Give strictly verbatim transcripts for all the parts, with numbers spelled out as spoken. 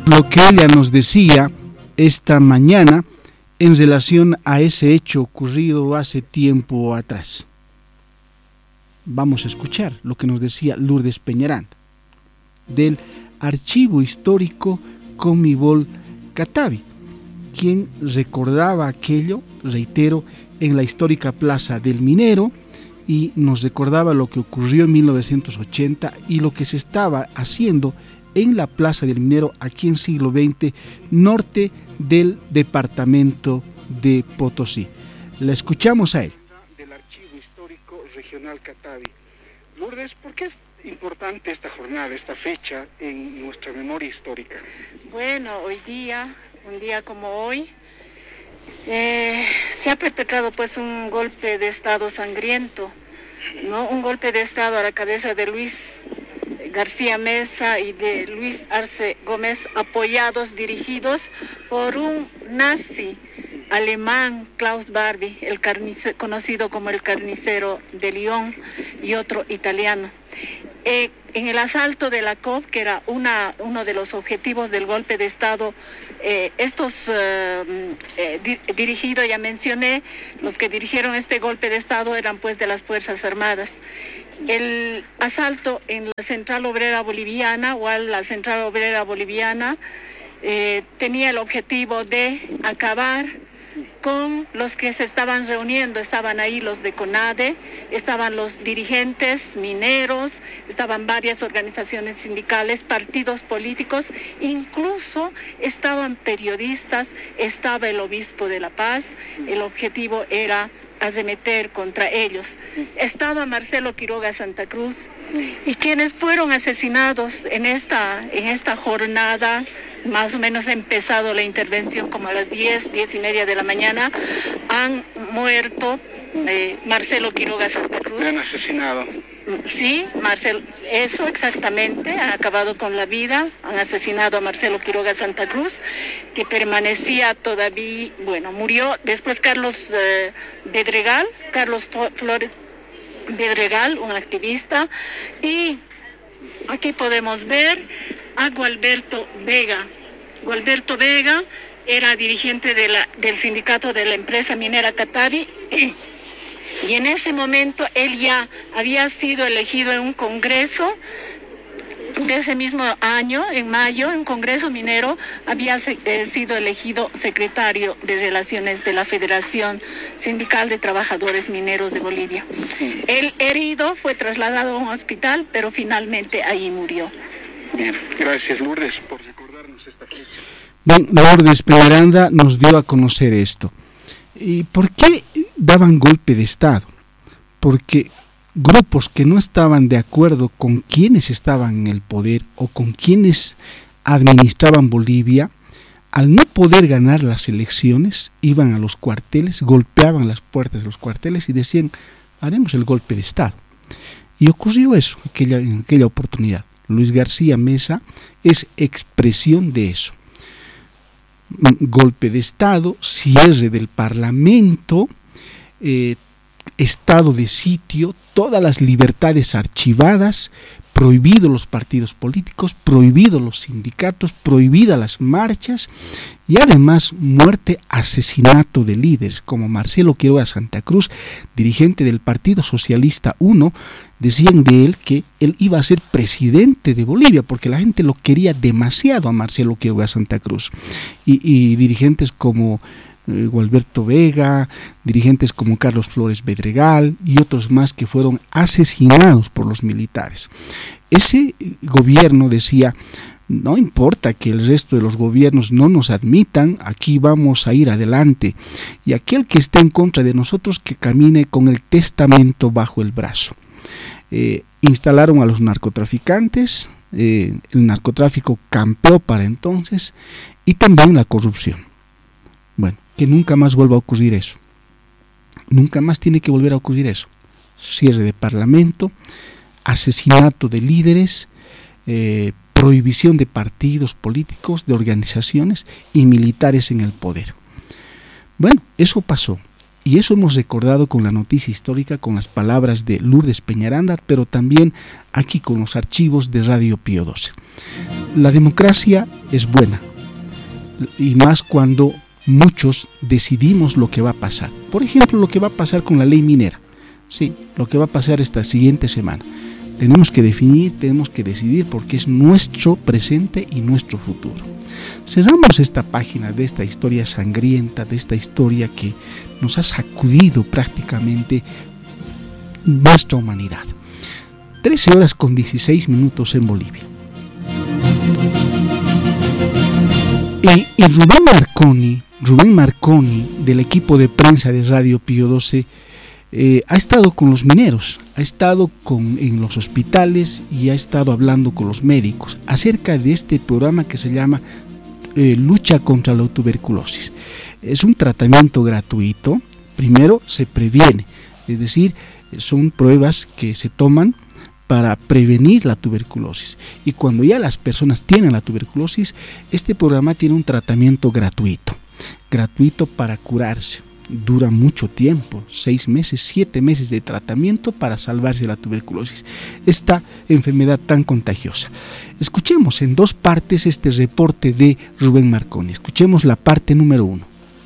lo que ella nos decía esta mañana en relación a ese hecho ocurrido hace tiempo atrás. Vamos a escuchar lo que nos decía Lourdes Peñaranda del Archivo Histórico Comibol Catavi, quien recordaba aquello, reitero, en la histórica Plaza del Minero, y nos recordaba lo que ocurrió en mil novecientos ochenta y lo que se estaba haciendo en la Plaza del Minero aquí en siglo veinte, norte del departamento de Potosí. La escuchamos a él. Del Archivo Histórico Regional Catavi. Lourdes, ¿por qué es importante esta jornada, esta fecha en nuestra memoria histórica? Bueno, hoy día, un día como hoy, eh, se ha perpetrado pues un golpe de Estado sangriento, ¿no? Un golpe de Estado a la cabeza de Luis García Mesa y de Luis Arce Gómez, apoyados, dirigidos por un nazi alemán, Klaus Barbie, el carnice, conocido como el carnicero de Lyon, y otro italiano. Eh, en el asalto de la C O P, que era una, uno de los objetivos del golpe de Estado, eh, estos eh, eh, di, dirigidos, ya mencioné, los que dirigieron este golpe de Estado eran pues de las Fuerzas Armadas. El asalto en la Central Obrera Boliviana, o a la Central Obrera Boliviana, eh, tenía el objetivo de acabar con los que se estaban reuniendo. Estaban ahí los de CONADE, estaban los dirigentes mineros, estaban varias organizaciones sindicales, partidos políticos, incluso estaban periodistas, estaba el obispo de La Paz. El objetivo era arremeter contra ellos. Estaba Marcelo Quiroga Santa Cruz, y quienes fueron asesinados en esta, en esta jornada, más o menos ha empezado la intervención como a las diez, diez y media de la mañana, han muerto eh, Marcelo Quiroga Santa Cruz. ¿Me han asesinado? Sí, Marcelo, eso exactamente, han acabado con la vida, han asesinado a Marcelo Quiroga Santa Cruz, que permanecía todavía, bueno, murió después Carlos eh, Bedregal, Carlos Flores Bedregal, un activista, y aquí podemos ver a Gualberto Vega. Gualberto Vega era dirigente de la, del sindicato de la empresa minera Catavi, y en ese momento él ya había sido elegido en un congreso de ese mismo año, en mayo, en un congreso minero, había eh, sido elegido secretario de Relaciones de la Federación Sindical de Trabajadores Mineros de Bolivia. El herido fue trasladado a un hospital, pero finalmente ahí murió. Bien, gracias Lourdes por recordarnos esta fecha. Bien, Lourdes Peñaranda nos dio a conocer esto. ¿Y por qué daban golpe de Estado? Porque grupos que no estaban de acuerdo con quienes estaban en el poder o con quienes administraban Bolivia, al no poder ganar las elecciones, iban a los cuarteles, golpeaban las puertas de los cuarteles y decían, haremos el golpe de Estado. Y ocurrió eso aquella, en aquella oportunidad. Luis García Mesa es expresión de eso. Golpe de Estado, cierre del Parlamento, eh, estado de sitio, todas las libertades archivadas, prohibidos los partidos políticos, prohibidos los sindicatos, prohibidas las marchas, y además muerte, asesinato de líderes como Marcelo Quiroga Santa Cruz, dirigente del Partido Socialista uno. Decían de él que él iba a ser presidente de Bolivia porque la gente lo quería demasiado a Marcelo Quiroga Santa Cruz, y, y dirigentes como eh, Gualberto Vega, dirigentes como Carlos Flores Bedregal y otros más que fueron asesinados por los militares. Ese gobierno decía, no importa que el resto de los gobiernos no nos admitan, aquí vamos a ir adelante, y aquel que esté en contra de nosotros que camine con el testamento bajo el brazo. Eh, instalaron a los narcotraficantes, eh, el narcotráfico campeó para entonces, y también la corrupción. Bueno, que nunca más vuelva a ocurrir eso. Nunca más tiene que volver a ocurrir eso. Cierre de parlamento, asesinato de líderes, eh, prohibición de partidos políticos, de organizaciones y militares en el poder. Bueno, eso pasó. Y eso hemos recordado con la noticia histórica, con las palabras de Lourdes Peñaranda, pero también aquí con los archivos de Radio Pío doce. La democracia es buena, y más cuando muchos decidimos lo que va a pasar. Por ejemplo, lo que va a pasar con la ley minera, sí, lo que va a pasar esta siguiente semana. Tenemos que definir, tenemos que decidir, porque es nuestro presente y nuestro futuro. Cerramos esta página de esta historia sangrienta, de esta historia que nos ha sacudido prácticamente nuestra humanidad. trece horas con dieciséis minutos en Bolivia. Y, y Rubén Marconi, Rubén Marconi, del equipo de prensa de Radio Pío doce, eh, ha estado con los mineros, ha estado con, en los hospitales y ha estado hablando con los médicos acerca de este programa que se llama eh, Lucha contra la Tuberculosis. Es un tratamiento gratuito. Primero se previene, es decir, son pruebas que se toman para prevenir la tuberculosis, y cuando ya las personas tienen la tuberculosis, este programa tiene un tratamiento gratuito, gratuito para curarse. Dura mucho tiempo, seis meses, siete meses de tratamiento para salvarse de la tuberculosis, esta enfermedad tan contagiosa. Escuchemos en dos partes este reporte de Rubén Marconi. Escuchemos la parte número uno.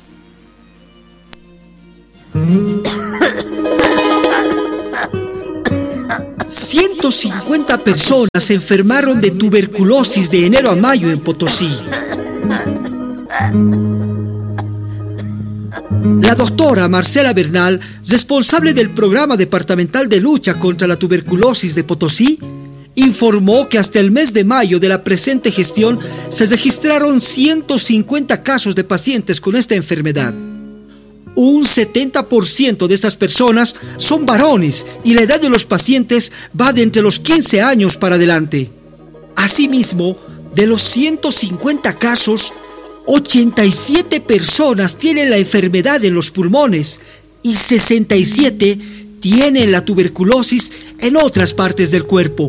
ciento cincuenta personas se enfermaron de tuberculosis de enero a mayo en Potosí. La doctora Marcela Bernal, responsable del Programa Departamental de Lucha contra la Tuberculosis de Potosí, informó que hasta el mes de mayo de la presente gestión se registraron ciento cincuenta casos de pacientes con esta enfermedad. Un setenta por ciento de estas personas son varones y la edad de los pacientes va de entre los quince años para adelante. Asimismo, de los ciento cincuenta casos, ochenta y siete personas tienen la enfermedad en los pulmones y sesenta y siete tienen la tuberculosis en otras partes del cuerpo.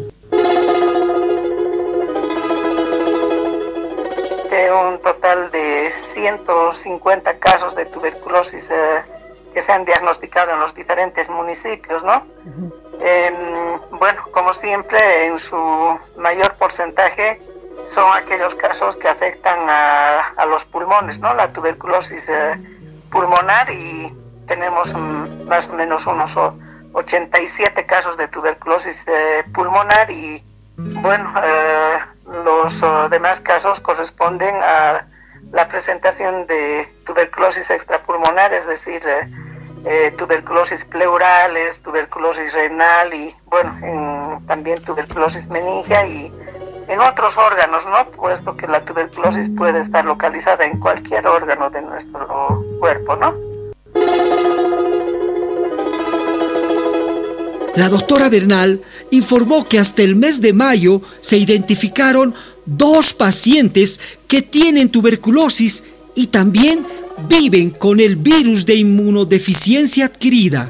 De un total de ciento cincuenta casos de tuberculosis eh, que se han diagnosticado en los diferentes municipios, ¿no? Uh-huh. Eh, bueno, como siempre, en su mayor porcentaje son aquellos casos que afectan a, a los pulmones, ¿no? La tuberculosis eh, pulmonar, y tenemos um, más o menos unos ochenta y siete casos de tuberculosis eh, pulmonar, y bueno, eh, los uh, demás casos corresponden a la presentación de tuberculosis extrapulmonar, es decir, eh, eh, tuberculosis pleurales, tuberculosis renal y bueno, en, también tuberculosis meningia y en otros órganos, ¿no? Puesto que la tuberculosis puede estar localizada en cualquier órgano de nuestro cuerpo, ¿no? La doctora Bernal informó que hasta el mes de mayo se identificaron dos pacientes que tienen tuberculosis y también viven con el virus de inmunodeficiencia adquirida.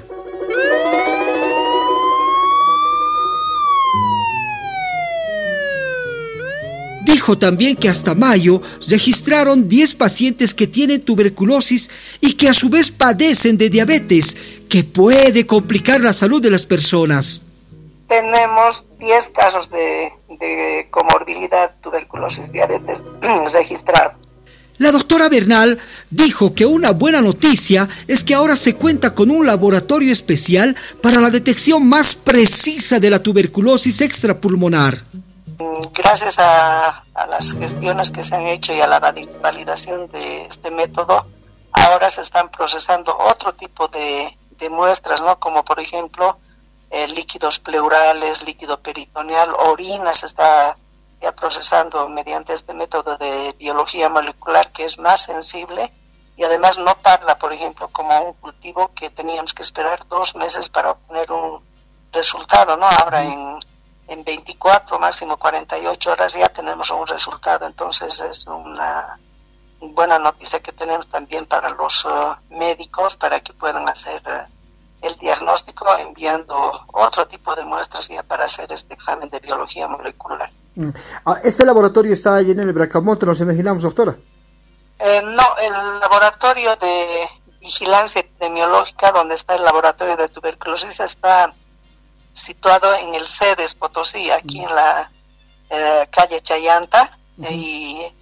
Dijo también que hasta mayo registraron diez pacientes que tienen tuberculosis y que a su vez padecen de diabetes, que puede complicar la salud de las personas. Tenemos diez casos de, de comorbilidad tuberculosis diabetes registrados. La doctora Bernal dijo que una buena noticia es que ahora se cuenta con un laboratorio especial para la detección más precisa de la tuberculosis extrapulmonar. Gracias a, a las gestiones que se han hecho y a la validación de este método, ahora se están procesando otro tipo de, de muestras, ¿no? Como por ejemplo eh, líquidos pleurales, líquido peritoneal, orina se está ya procesando mediante este método de biología molecular, que es más sensible y además no tarda, por ejemplo, como un cultivo que teníamos que esperar dos meses para obtener un resultado, ¿no? Ahora en En veinticuatro, máximo cuarenta y ocho horas ya tenemos un resultado. Entonces es una buena noticia que tenemos también para los uh, médicos, para que puedan hacer uh, el diagnóstico enviando otro tipo de muestras ya para hacer este examen de biología molecular. ¿Este laboratorio está allí en el Bracamonte, nos imaginamos, doctora? Eh, no, el laboratorio de vigilancia epidemiológica, donde está el laboratorio de tuberculosis, está situado en el CEDES Potosí, aquí en la eh, calle Chayanta, uh-huh. y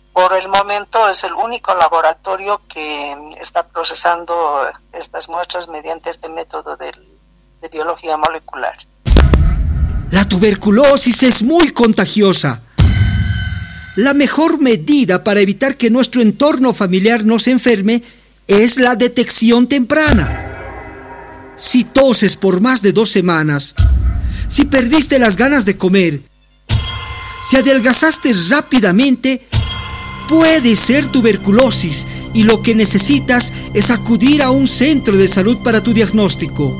Por el momento es el único laboratorio que está procesando estas muestras mediante este método de, de biología molecular. La tuberculosis es muy contagiosa. La mejor medida para evitar que nuestro entorno familiar nos enferme es la detección temprana. Si toses por más de dos semanas, si perdiste las ganas de comer, si adelgazaste rápidamente, puede ser tuberculosis y lo que necesitas es acudir a un centro de salud para tu diagnóstico.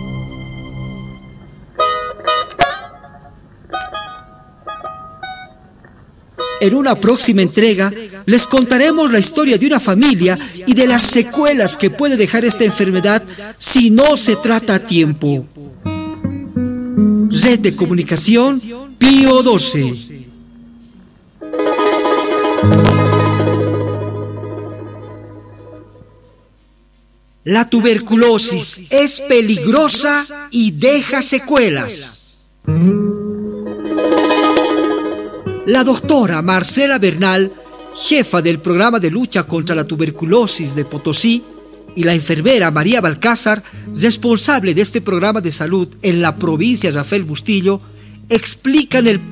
En una próxima entrega les contaremos la historia de una familia y de las secuelas que puede dejar esta enfermedad si no se trata a tiempo. Red de Comunicación Pío doce. La tuberculosis es peligrosa y deja secuelas. La doctora Marcela Bernal, jefa del programa de lucha contra la tuberculosis de Potosí, y la enfermera María Balcázar, responsable de este programa de salud en la provincia de Rafael Bustillo, explican el